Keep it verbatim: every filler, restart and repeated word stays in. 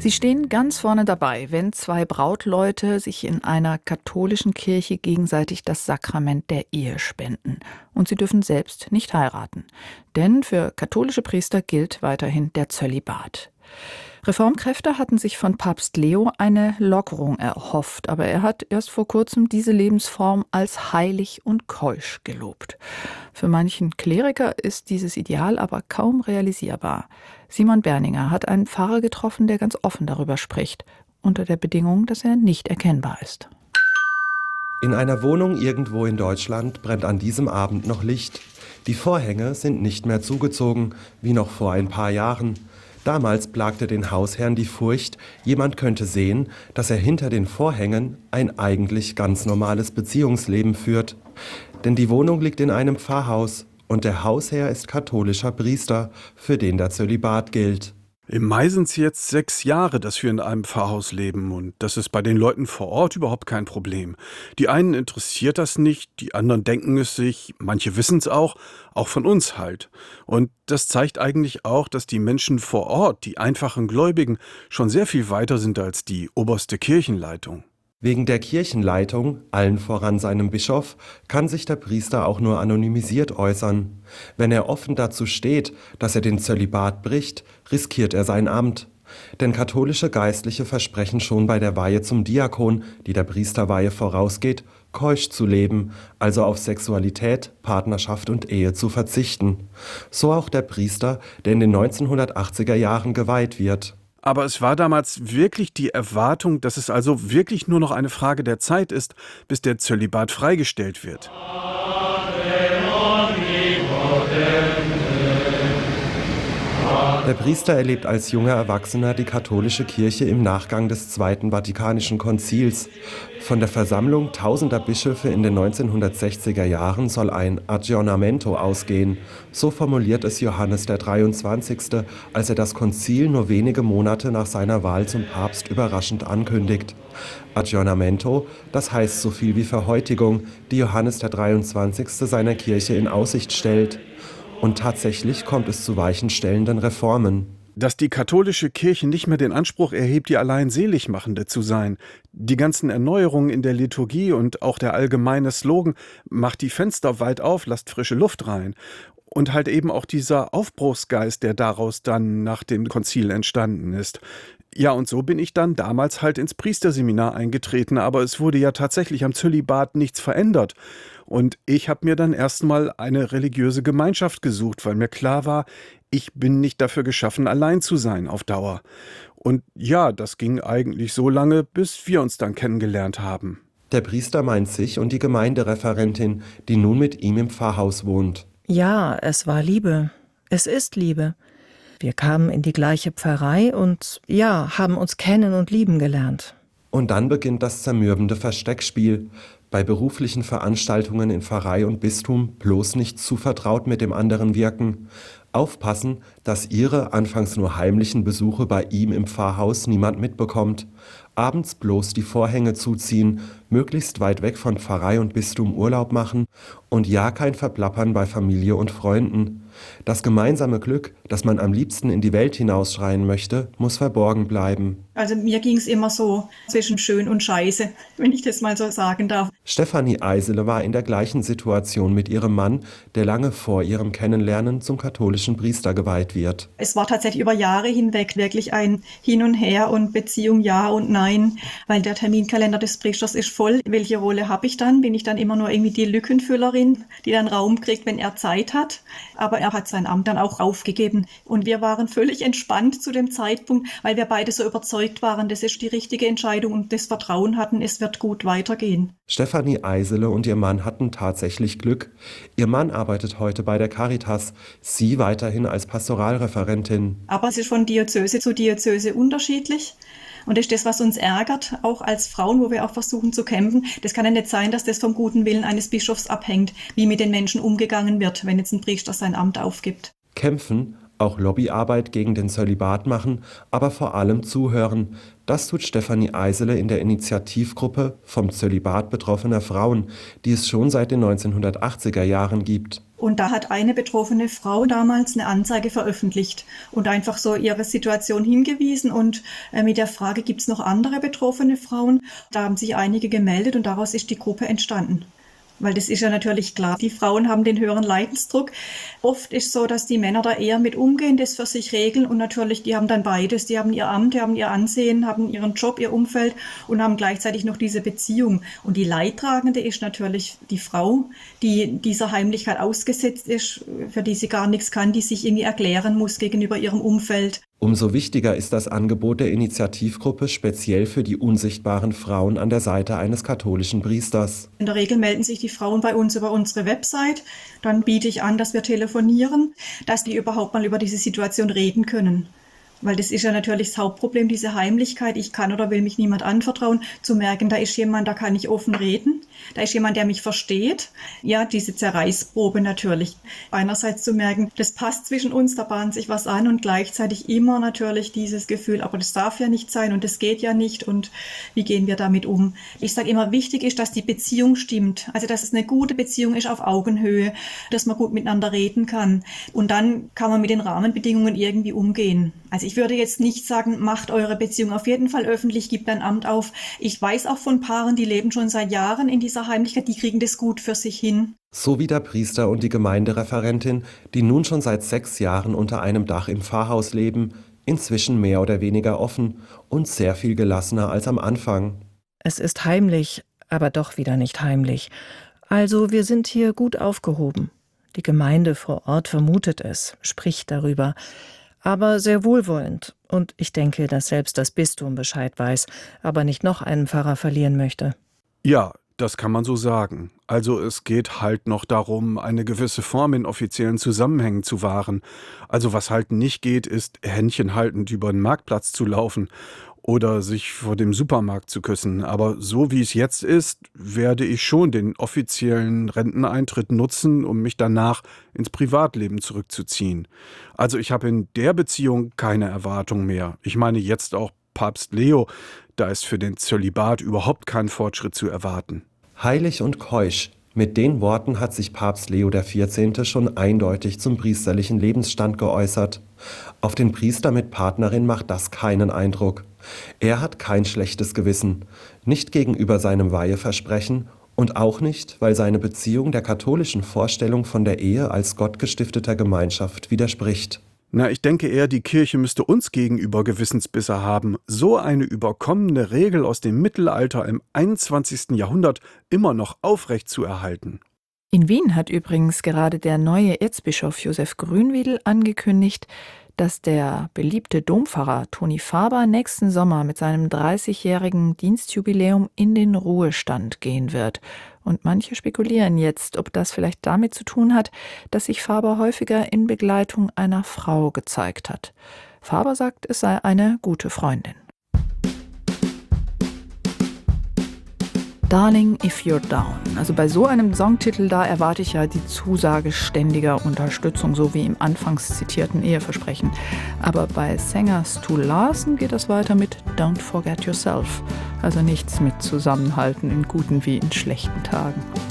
Sie stehen ganz vorne dabei, wenn zwei Brautleute sich in einer katholischen Kirche gegenseitig das Sakrament der Ehe spenden. Und sie dürfen selbst nicht heiraten. Denn für katholische Priester gilt weiterhin der Zölibat. Reformkräfte hatten sich von Papst Leo eine Lockerung erhofft, aber er hat erst vor kurzem diese Lebensform als heilig und keusch gelobt. Für manchen Kleriker ist dieses Ideal aber kaum realisierbar. Simon Berninger hat einen Pfarrer getroffen, der ganz offen darüber spricht, unter der Bedingung, dass er nicht erkennbar ist. In einer Wohnung irgendwo in Deutschland brennt an diesem Abend noch Licht. Die Vorhänge sind nicht mehr zugezogen, wie noch vor ein paar Jahren. Damals plagte den Hausherrn die Furcht, jemand könnte sehen, dass er hinter den Vorhängen ein eigentlich ganz normales Beziehungsleben führt. Denn die Wohnung liegt in einem Pfarrhaus und der Hausherr ist katholischer Priester, für den der Zölibat gilt. Im Mai sind es jetzt sechs Jahre, dass wir in einem Pfarrhaus leben, und das ist bei den Leuten vor Ort überhaupt kein Problem. Die einen interessiert das nicht, die anderen denken es sich, manche wissen es auch, auch von uns halt. Und das zeigt eigentlich auch, dass die Menschen vor Ort, die einfachen Gläubigen, schon sehr viel weiter sind als die oberste Kirchenleitung. Wegen der Kirchenleitung, allen voran seinem Bischof, kann sich der Priester auch nur anonymisiert äußern. Wenn er offen dazu steht, dass er den Zölibat bricht, riskiert er sein Amt. Denn katholische Geistliche versprechen schon bei der Weihe zum Diakon, die der Priesterweihe vorausgeht, keusch zu leben, also auf Sexualität, Partnerschaft und Ehe zu verzichten. So auch der Priester, der in den neunzehnhundertachtziger Jahren geweiht wird. Aber es war damals wirklich die Erwartung, dass es also wirklich nur noch eine Frage der Zeit ist, bis der Zölibat freigestellt wird. Der Priester erlebt als junger Erwachsener die katholische Kirche im Nachgang des Zweiten Vatikanischen Konzils. Von der Versammlung tausender Bischöfe in den neunzehnhundertsechziger Jahren soll ein Aggiornamento ausgehen. So formuliert es Johannes der dreiundzwanzigste, als er das Konzil nur wenige Monate nach seiner Wahl zum Papst überraschend ankündigt. Aggiornamento, das heißt so viel wie Verhäutigung, die Johannes der dreiundzwanzigste seiner Kirche in Aussicht stellt. Und tatsächlich kommt es zu weichenstellenden Reformen. Dass die katholische Kirche nicht mehr den Anspruch erhebt, die allein Seligmachende zu sein. Die ganzen Erneuerungen in der Liturgie und auch der allgemeine Slogan „Macht die Fenster weit auf, lasst frische Luft rein." Und halt eben auch dieser Aufbruchsgeist, der daraus dann nach dem Konzil entstanden ist. Ja, und so bin ich dann damals halt ins Priesterseminar eingetreten, aber es wurde ja tatsächlich am Zölibat nichts verändert. Und ich habe mir dann erstmal eine religiöse Gemeinschaft gesucht, weil mir klar war, ich bin nicht dafür geschaffen, allein zu sein auf Dauer. Und ja, das ging eigentlich so lange, bis wir uns dann kennengelernt haben. Der Priester meint sich und die Gemeindereferentin, die nun mit ihm im Pfarrhaus wohnt. Ja, es war Liebe. Es ist Liebe. Wir kamen in die gleiche Pfarrei und ja, haben uns kennen und lieben gelernt. Und dann beginnt das zermürbende Versteckspiel. Bei beruflichen Veranstaltungen in Pfarrei und Bistum bloß nicht zu vertraut mit dem anderen wirken. Aufpassen, dass ihre anfangs nur heimlichen Besuche bei ihm im Pfarrhaus niemand mitbekommt. Abends bloß die Vorhänge zuziehen, möglichst weit weg von Pfarrei und Bistum Urlaub machen und ja kein Verplappern bei Familie und Freunden. Das gemeinsame Glück, das man am liebsten in die Welt hinausschreien möchte, muss verborgen bleiben. Also mir ging es immer so zwischen schön und scheiße, wenn ich das mal so sagen darf. Stefanie Eisele war in der gleichen Situation mit ihrem Mann, der lange vor ihrem Kennenlernen zum katholischen Priester geweiht wird. Es war tatsächlich über Jahre hinweg wirklich ein Hin und Her und Beziehung ja und nein, weil der Terminkalender des Priesters ist voll. Welche Rolle habe ich dann? Bin ich dann immer nur irgendwie die Lückenfüllerin, die dann Raum kriegt, wenn er Zeit hat? Aber er hat sein Amt dann auch aufgegeben. Und wir waren völlig entspannt zu dem Zeitpunkt, weil wir beide so überzeugt waren, das ist die richtige Entscheidung und das Vertrauen hatten, es wird gut weitergehen. Stefanie Eisele und ihr Mann hatten tatsächlich Glück. Ihr Mann arbeitet heute bei der Caritas, sie weiterhin als Pastoralreferentin. Aber es ist von Diözese zu Diözese unterschiedlich. Und das ist das, was uns ärgert, auch als Frauen, wo wir auch versuchen zu kämpfen. Das kann ja nicht sein, dass das vom guten Willen eines Bischofs abhängt, wie mit den Menschen umgegangen wird, wenn jetzt ein Priester sein Amt aufgibt. Kämpfen, auch Lobbyarbeit gegen den Zölibat machen, aber vor allem zuhören. Das tut Stefanie Eisele in der Initiativgruppe vom Zölibat betroffener Frauen, die es schon seit den neunzehnhundertachtziger Jahren gibt. Und da hat eine betroffene Frau damals eine Anzeige veröffentlicht und einfach so ihre Situation hingewiesen und äh, mit der Frage, gibt es noch andere betroffene Frauen? Da haben sich einige gemeldet und daraus ist die Gruppe entstanden. Weil das ist ja natürlich klar, die Frauen haben den höheren Leidensdruck. Oft ist es so, dass die Männer da eher mit umgehen, das für sich regeln und natürlich, die haben dann beides. Die haben ihr Amt, die haben ihr Ansehen, haben ihren Job, ihr Umfeld und haben gleichzeitig noch diese Beziehung. Und die Leidtragende ist natürlich die Frau, die dieser Heimlichkeit ausgesetzt ist, für die sie gar nichts kann, die sich irgendwie erklären muss gegenüber ihrem Umfeld. Umso wichtiger ist das Angebot der Initiativgruppe speziell für die unsichtbaren Frauen an der Seite eines katholischen Priesters. In der Regel melden sich die Frauen bei uns über unsere Website. Dann biete ich an, dass wir telefonieren, dass die überhaupt mal über diese Situation reden können. Weil das ist ja natürlich das Hauptproblem, diese Heimlichkeit. Ich kann oder will mich niemand anvertrauen. Zu merken, da ist jemand, da kann ich offen reden. Da ist jemand, der mich versteht. Ja, diese Zerreißprobe natürlich. Einerseits zu merken, das passt zwischen uns, da bahnt sich was an und gleichzeitig immer natürlich dieses Gefühl, aber das darf ja nicht sein und das geht ja nicht und wie gehen wir damit um? Ich sage immer, wichtig ist, dass die Beziehung stimmt. Also, dass es eine gute Beziehung ist auf Augenhöhe, dass man gut miteinander reden kann. Und dann kann man mit den Rahmenbedingungen irgendwie umgehen. Also ich würde jetzt nicht sagen, macht eure Beziehung auf jeden Fall öffentlich, gebt ein Amt auf. Ich weiß auch von Paaren, die leben schon seit Jahren in dieser Heimlichkeit, die kriegen das gut für sich hin. So wie der Priester und die Gemeindereferentin, die nun schon seit sechs Jahren unter einem Dach im Pfarrhaus leben, inzwischen mehr oder weniger offen und sehr viel gelassener als am Anfang. Es ist heimlich, aber doch wieder nicht heimlich. Also wir sind hier gut aufgehoben. Die Gemeinde vor Ort vermutet es, spricht darüber, aber sehr wohlwollend. Und ich denke, dass selbst das Bistum Bescheid weiß, aber nicht noch einen Pfarrer verlieren möchte. Ja, das kann man so sagen. Also es geht halt noch darum, eine gewisse Form in offiziellen Zusammenhängen zu wahren. Also was halt nicht geht, ist händchenhaltend über den Marktplatz zu laufen oder sich vor dem Supermarkt zu küssen. Aber so wie es jetzt ist, werde ich schon den offiziellen Renteneintritt nutzen, um mich danach ins Privatleben zurückzuziehen. Also ich habe in der Beziehung keine Erwartung mehr. Ich meine jetzt auch Papst Leo, da ist für den Zölibat überhaupt kein Fortschritt zu erwarten. Heilig und keusch. Mit den Worten hat sich Papst Leo der vierzehnte schon eindeutig zum priesterlichen Lebensstand geäußert. Auf den Priester mit Partnerin macht das keinen Eindruck. Er hat kein schlechtes Gewissen, nicht gegenüber seinem Weiheversprechen und auch nicht, weil seine Beziehung der katholischen Vorstellung von der Ehe als gottgestifteter Gemeinschaft widerspricht. Na, ich denke eher, die Kirche müsste uns gegenüber Gewissensbisse haben, so eine überkommene Regel aus dem Mittelalter im einundzwanzigsten Jahrhundert immer noch aufrecht zu erhalten. In Wien hat übrigens gerade der neue Erzbischof Josef Grünwiedel angekündigt, dass der beliebte Dompfarrer Toni Faber nächsten Sommer mit seinem dreißigjährigen Dienstjubiläum in den Ruhestand gehen wird. Und manche spekulieren jetzt, ob das vielleicht damit zu tun hat, dass sich Faber häufiger in Begleitung einer Frau gezeigt hat. Faber sagt, es sei eine gute Freundin. Darling, if you're down. Also bei so einem Songtitel, da erwarte ich ja die Zusage ständiger Unterstützung, so wie im anfangs zitierten Eheversprechen. Aber bei Sänger Stu Larsen geht das weiter mit Don't Forget Yourself. Also nichts mit Zusammenhalten in guten wie in schlechten Tagen.